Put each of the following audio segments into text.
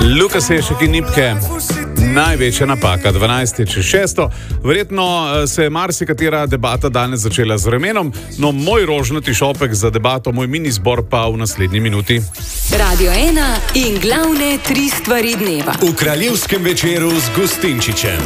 Lukasešek in Nipke. Največja napaka, 12:06. Verjetno se je marsikatera debata danes začela z vremenom, no moj rožnati šopek za debato, moj mini zbor pa v naslednji minuti. Radio 1 in glavne 3 stvari dneva. V kraljevskem večeru z Gustinčičem.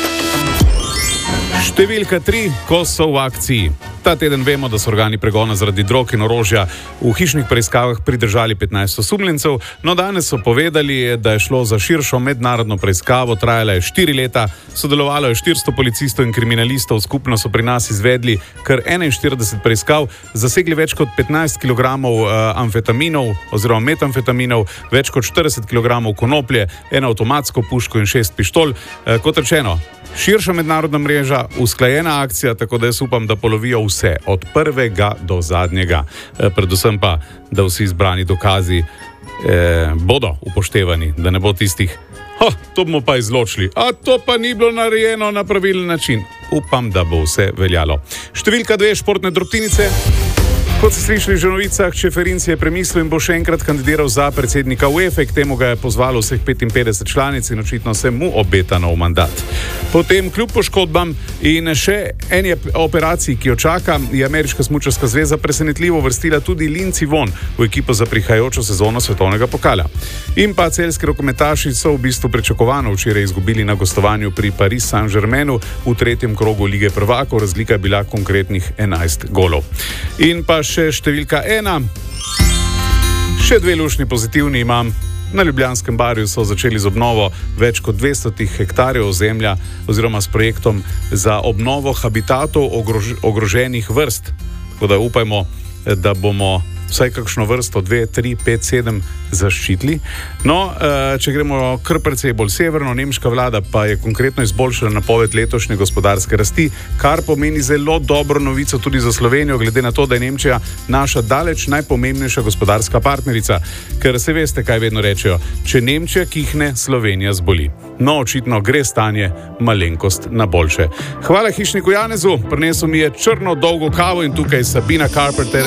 Številka 3, ko so v akciji. Ta teden vemo, da so organi pregona zaradi drog in orožja v hišnih preiskavah pridržali 15 osumljencev, no danes so povedali, da je šlo za širšo mednarodno preiskavo, trajala je 4 leta, sodelovalo je 400 policistov in kriminalistov, skupno so pri nas izvedli kar 41 preiskav, zasegli več kot 15 kg amfetaminov oziroma metamfetaminov, več kot 40 kg konoplje, eno avtomatsko puško in 6 pištol. Kot rečeno, širša mednarodna mreža, usklajena akcija, tako da jaz upam, da polovijo vse, od prvega do zadnjega. Predvsem pa, da vsi izbrani dokazi bodo upoštevani, da ne bo tistih, to bomo pa izločili, a to pa ni bilo narejeno na pravilen način. Upam, da bo vse veljalo. Številka 2, športne drobtinice. Kot ste slišali že v novicah, Čeferin si je premislil in bo še enkrat kandidiral za predsednika UEFA, k temu ga je pozvalo vseh 55 članic in očitno se mu obeta nov mandat. Potem kljub poškodbam in še eni operaciji, ki jo čaka, je Ameriška smučarska zveza presenetljivo vrstila tudi Lindsey Vonn v ekipo za prihajajočo sezono svetovnega pokala. In pa celjski rokometaši so v bistvu pričakovano včeraj izgubili na gostovanju pri Paris Saint-Germainu v 3. krogu Lige prvakov, razlika je bila konkretnih 11 golov. In pa še številka 1. Še 2 lušni pozitivni imam. Na Ljubljanskem barju so začeli z obnovo več kot 200 hektarjev ozemlja oziroma s projektom za obnovo habitatov ogroženih vrst. Tako da upajmo, da bomo vsaj kakšno vrsto 2, 3, 5, 7 zaščitili. No, če gremo kar precej bolj severno, nemška vlada pa je konkretno izboljšala napoved letošnje gospodarske rasti, kar pomeni zelo dobro novico tudi za Slovenijo, glede na to, da je Nemčija naša daleč najpomembnejša gospodarska partnerica. Ker se veste, kaj vedno rečejo, če Nemčija kihne, Slovenija zboli. No, očitno gre stanje malenkost na boljše. Hvala hišniku Janezu, prinesel mi je črno dolgo kavo in tukaj Sabina Carpenter